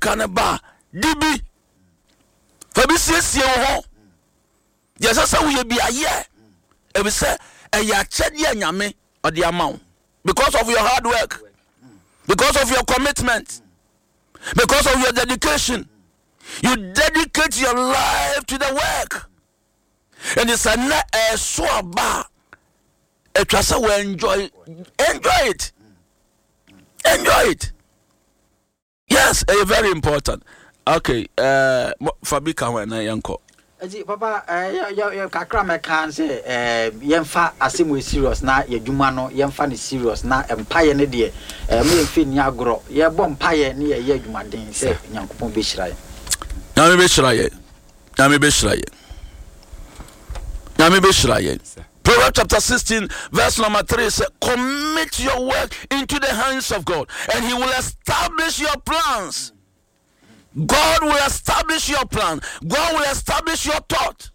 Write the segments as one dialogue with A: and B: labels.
A: kana ba dibi fa bi siesie wo ho ye sasa wo ye bi aye e bi se e ya chede anyame ode amawo because of your hard work, because of your commitment, because of your dedication. You dedicate your life to the work, and it's a so about a trust. We enjoy it. Yes, very important. Okay, Fabika when I yanko.
B: Papa, your kakra can say, Yemfa Asimu is serious now, your Jumano, Yemfan is serious now, and Paya Nedia, me fin Yagro, your bomb Paya near Yagumadin, say, Yankupon Bishrai.
A: Yami Bishraye. Proverbs chapter 16, verse number 3 says, commit your work into the hands of God, and He will establish your plans. God will establish your plan. God will establish your thought.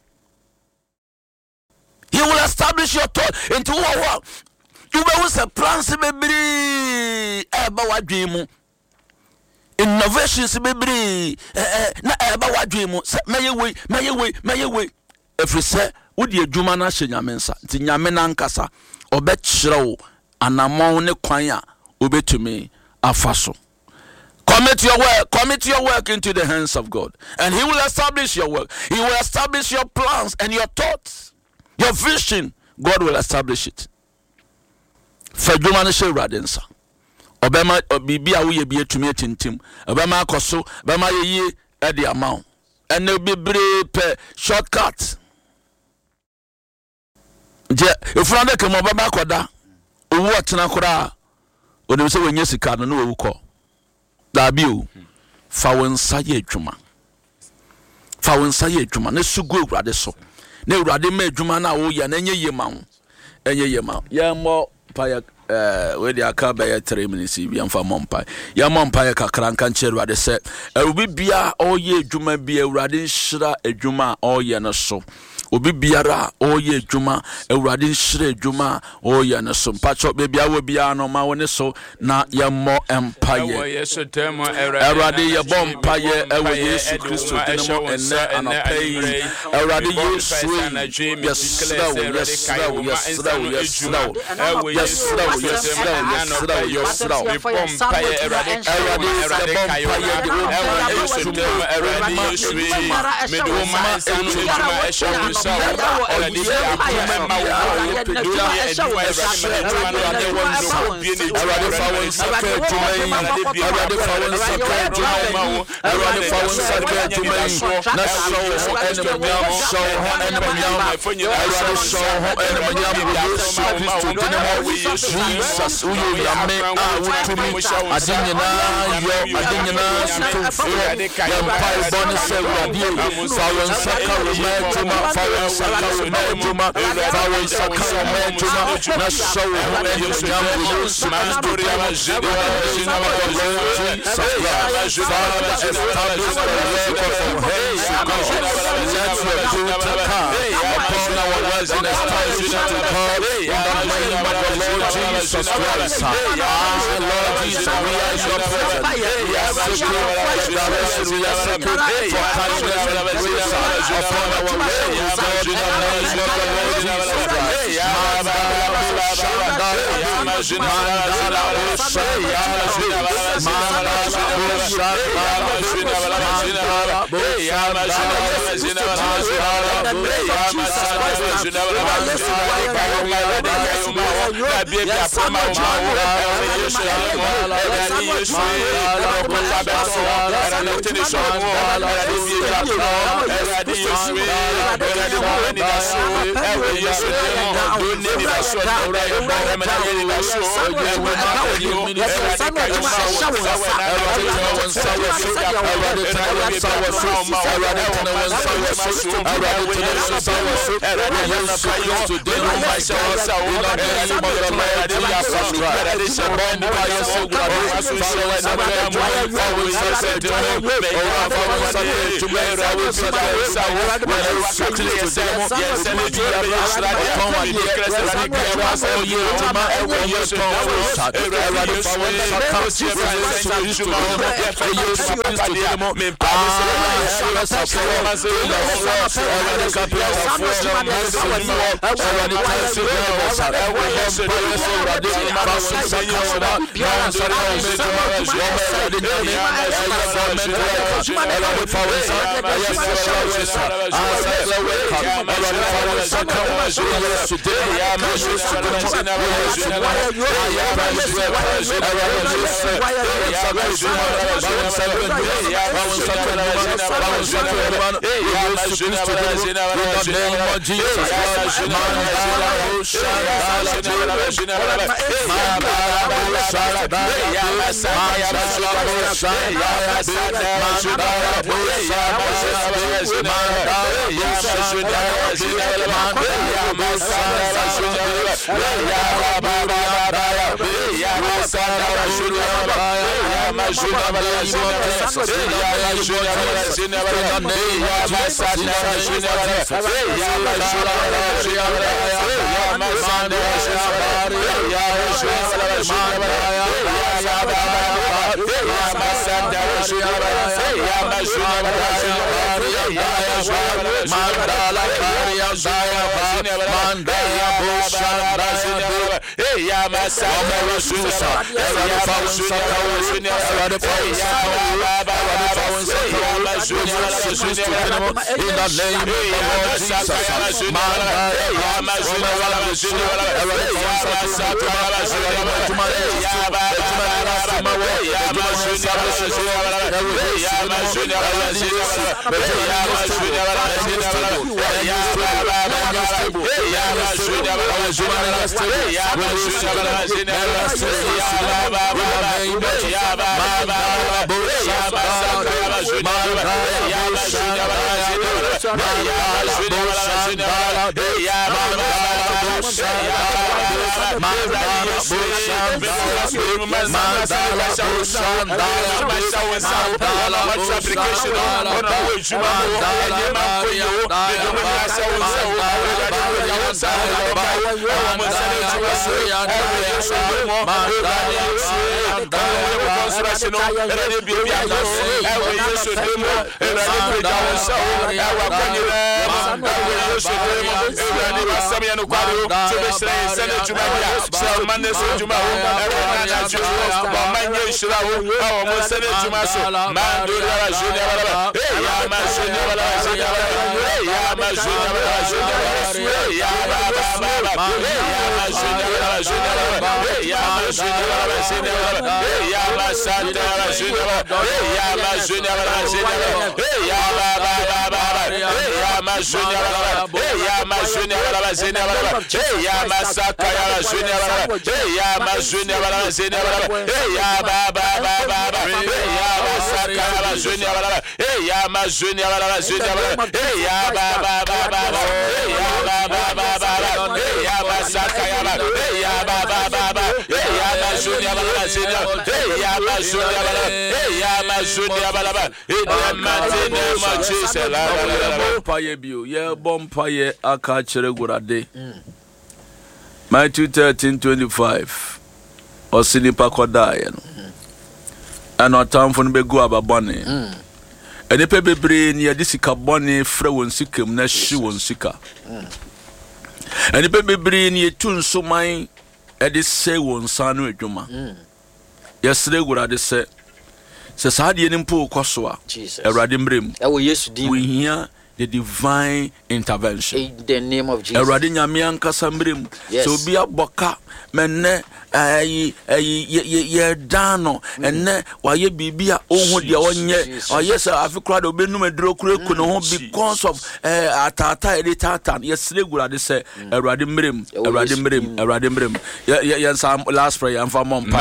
A: He will establish your thought into what you will say plans be wadrimu. Innovations be na wadrimu. May we. If we say wodi adwuma na hye nyame nsa nti nyame na nkasa obekyerew anamon ne kwan a obetumi afaso. Commit your work into the hands of God, and He will establish your work. He will establish your plans and your thoughts, your vision. God will establish it. Feduma ne she radensa. Obema bibia wo ye bi etumi atintim. Obema akoso, obema ye e de amount. And no bebre pe shortcut. Je ifrande ke mo baba koda. Owu otena kora. Onim se wenye sika no no ewuko. Dabiu fa wonsa ye adwuma ne sugu ewurade so na ewurade ma adwuma na wo ya na enye yema ya mo pa ya we dia ka ba ya 3 minutes bi amfa mo mpa ya mo mpa ya kakra nka nche ewurade se obi bia o ye adwuma bia ewurade nhira adwuma o ye no so obi biara o ye adwuma ewurade nhira adwuma o ye no so mpacho be bia wo bia no ma woni so na ye mo empaye ewurade ye bom paye ewe Yesu Kristo dinemo enne anapei ewurade Yesu Jesus, who you yame utumi adinyina yo adinyina sutu empire bonus radio fawon saka romatuma fawon saka romatuma fawon saka romatuma na show nyambu story amajina Jesus Christ, Lord Jesus, we are your presence. We are secure for kindness and grace upon our way. God, in the name of the Lord Jesus Christ. Jesus Matthew 13:25. Osinipa kodaye no. And otamfo no begu ababone. Enipa bebre ni yade sika bone fra won sikam na hye won sika. Enipa bebre ni etu nsoman ede se won sanu adwuma. Yesre gurade se saade ni mpo koso a Erade mrem.
B: Ewo Yesu di.
A: We hear the divine intervention
B: in the name of Jesus.
A: Erade nyame ankasa mrem. So bi aboka menne ye dano enne waye bibia ohun dia onye oyesa afikura de obenum edro kureku no ho because of atata editata yesre gurade se Erade mrem ya sam last prayer am for mom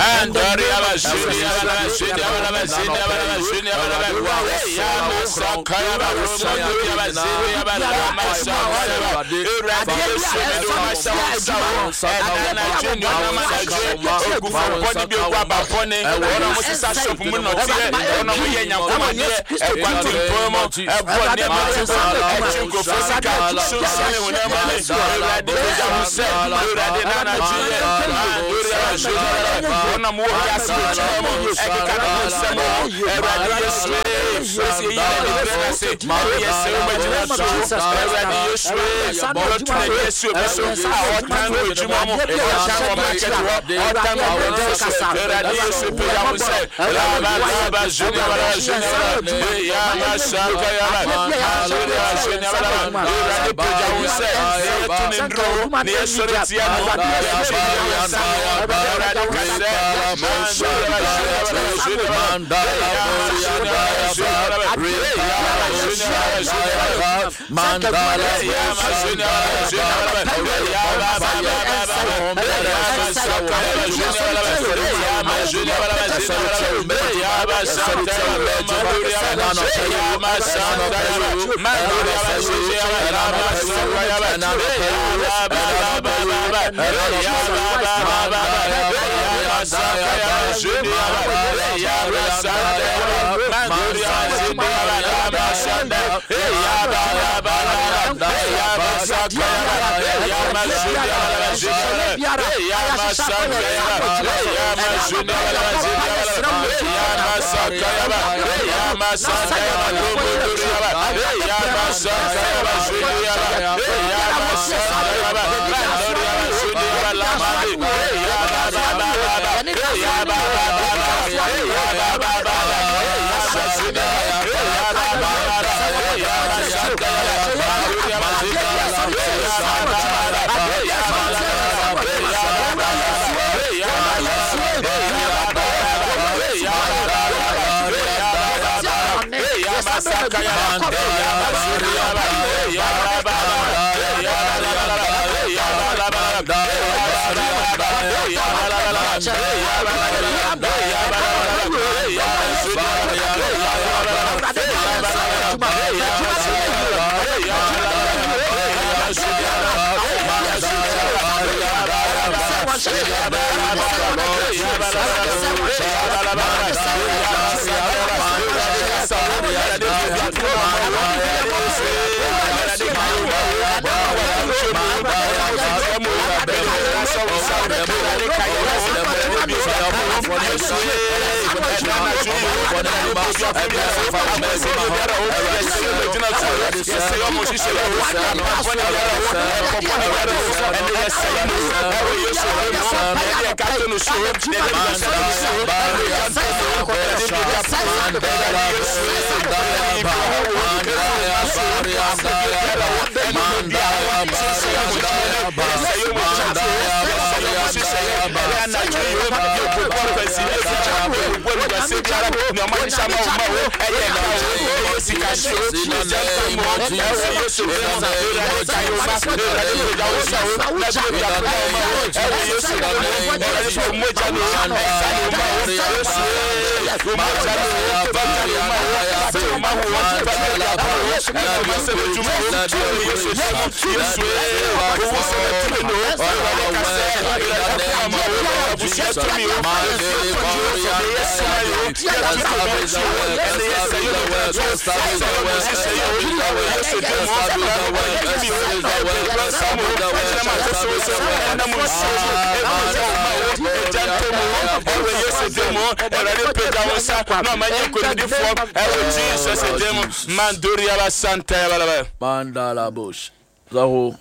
A: Mandala bush. So,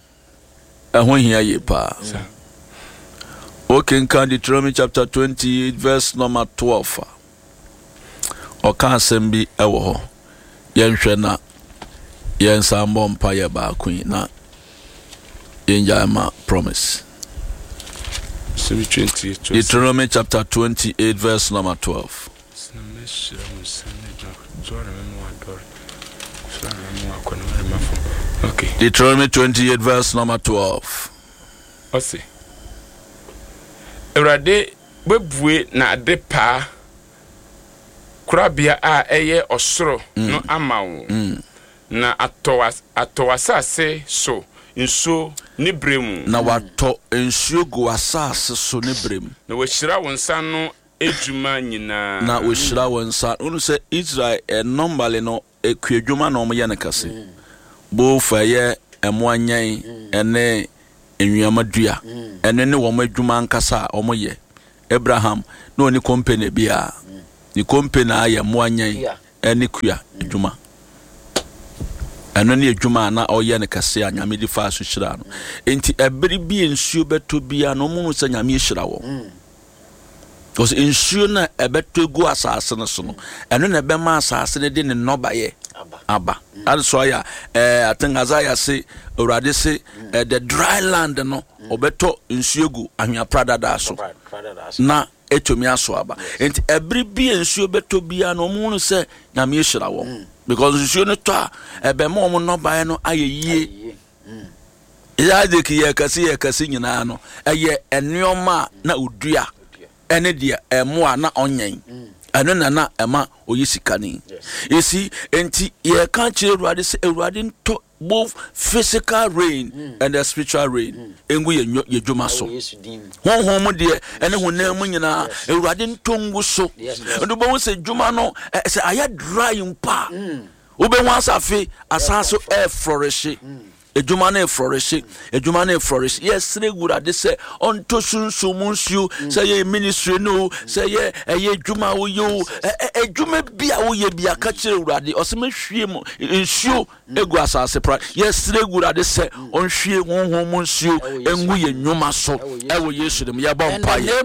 A: when he pa. Okay, in Deuteronomy chapter 28, verse number 12. O kan sembi ewo ho. Yenhwe na yensa mbompa ye ba queen na yenjama promise. Deuteronomy chapter 28, verse number 12.
C: Okay.
A: Deuteronomy 28, verse number 12.
C: Ose. Erade bebue na de pa kurabia a eye osoro no amawo. na atowasase so nsuo ne bremu
A: na wato nsuo go asase so ne bremu
C: na washira wonsa no edwuma nyina
A: na washira wonsa unu se Israel normally no ekwadwuma na omo ye ne kase bo fa ye emoanyan ene enwiamadua ene ne wo adwuma nkasa omo ye Abraham no ni company bia ni company aye moanyan ene kua adwuma eno ne adwuma na oye ne kase anyame di fa so hyira no enti ebere bi nsuo beto bia no mu se nyame hyira wo because nsuo na ebeto gu asase no so no eno na be ma asase ne de ne nobaye aba also ya I think Isaiah say already say the dry land no obeto nsuo gu ahwea prada da so na etomi aso aba enti ebere bi nsuo beto bia no mu se nyame hyira wo because nsuo no to ebe mo mo nobaye no ayeye ya de ki ye kase nyina no eye enioma na odua ene dia emo na onyen eno na ema oyisikani esi enti ye kan chire Ewurade se Ewurade nto both physical rain and the spiritual rain engu ye dwuma so honhom de ene honam mu nyina Ewurade nto ngu so ndo bo se dwuma no se aya dry mpa obe hu asafe asaso air flourish edwuma na flourish yes Ewurade se onto sunsumunsu se ye ministry no se ye edwuma wo yo edwuma bia wo ye bia ka kire Ewurade o se mahwie mu nsuo egu asase pra yes Ewurade se onhwie honhom nsuo engu ye nnwuma so ewo Yesu dem ye bon pa ye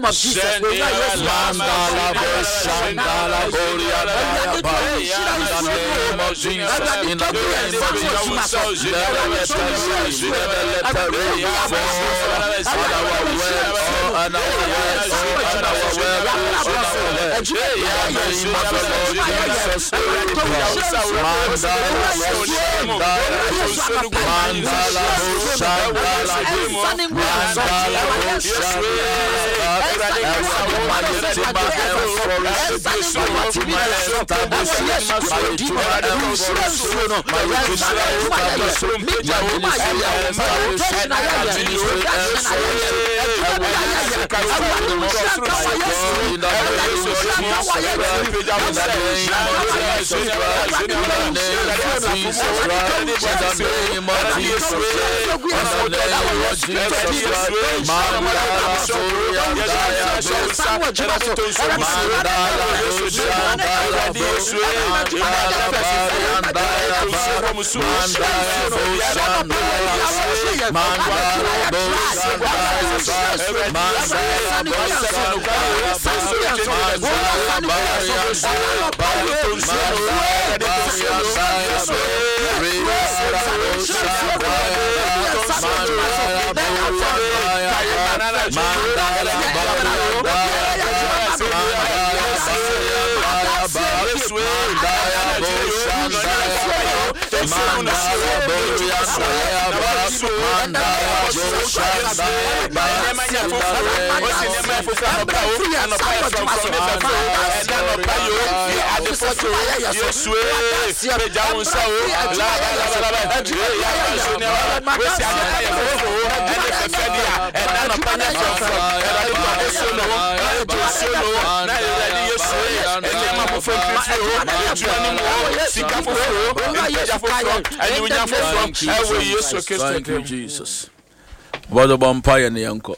A: Thank you, Jesus. What about Empire ne yanko?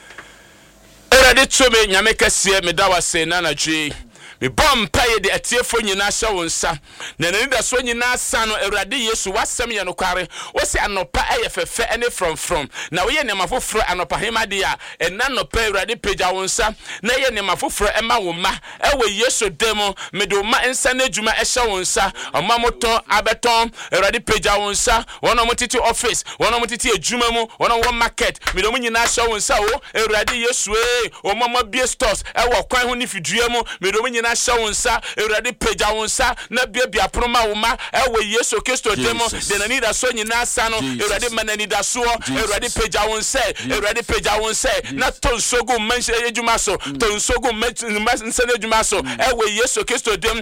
C: Erade tome nyame kase me da wase na na dwe me bom paye de atiefo nyina hye wonsa na nani da so nyina sa no Ewurade Yesu wasem ye no kware wo se anopa eye fefe ene from na wo ye ne mafoforo anopa hema de a ena nopa Ewurade pagya wonsa na ye ne mafoforo ema wo ma ewe Yesu demo me do ma ensa na adwuma hye wonsa oma moton abeton Ewurade pagya wonsa wono motiti office wono motiti adwuma mu wono wo market me do nyina hye wonsa wo Ewurade Yesu o mama bie stores ewo kwan ho ni fidua mu me do nyina hye wonsa Ewurade pagya wonsa na bia proma wo ma ewe Yesu Kristo demo de nani da so nyina sa no Ewurade manani da so Ewurade pagya wonsa Ewurade pagya wonsa na tonsogo manhye adwuma so tonsogo manhye adwuma so ewe Yesu Kristo demo